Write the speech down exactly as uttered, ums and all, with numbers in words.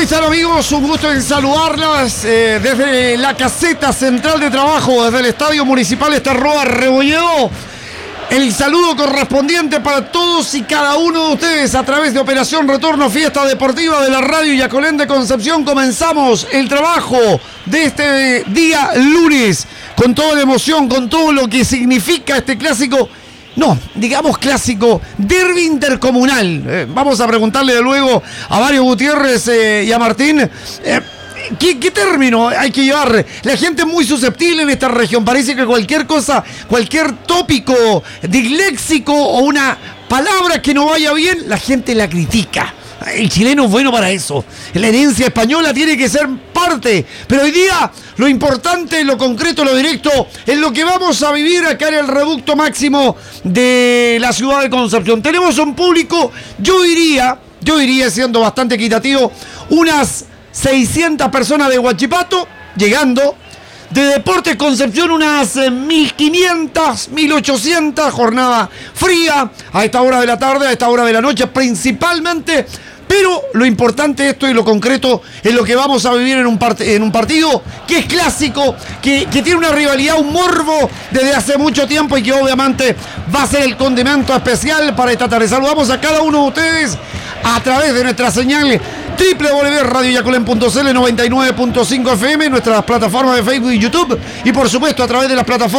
están, amigos? Un gusto en saludarlas eh, desde la caseta central de trabajo, desde el Estadio Municipal Esterroa Rebolledo. El saludo correspondiente para todos y cada uno de ustedes a través de Operación Retorno Fiesta Deportiva de la Radio Yacolén de Concepción. Comenzamos el trabajo de este día lunes con toda la emoción, con todo lo que significa este clásico. No, digamos clásico, derbi intercomunal. Eh, vamos a preguntarle de luego a Mario Gutiérrez eh, y a Martín. Eh, ¿qué, ¿Qué término hay que llevar? La gente es muy susceptible en esta región. Parece que cualquier cosa, cualquier tópico disléxico o una palabra que no vaya bien, la gente la critica. El chileno es bueno para eso. La herencia española tiene que ser parte. Pero hoy día lo importante, lo concreto, lo directo, es lo que vamos a vivir acá en el reducto máximo de la ciudad de Concepción. Tenemos un público, yo diría, yo diría siendo bastante equitativo, unas seiscientas personas de Huachipato llegando. De Deportes Concepción unas mil quinientas, mil ochocientas, jornada fría a esta hora de la tarde, a esta hora de la noche principalmente. Pero lo importante de esto y lo concreto es lo que vamos a vivir en un, part- en un partido que es clásico, que, que tiene una rivalidad, un morbo desde hace mucho tiempo y que obviamente va a ser el condimento especial para esta tarde. Saludamos a cada uno de ustedes a través de nuestra señal doble u doble u doble u punto radio yacolén punto c l noventa y nueve punto cinco F M, nuestras plataformas de Facebook y YouTube y por supuesto a través de las plataformas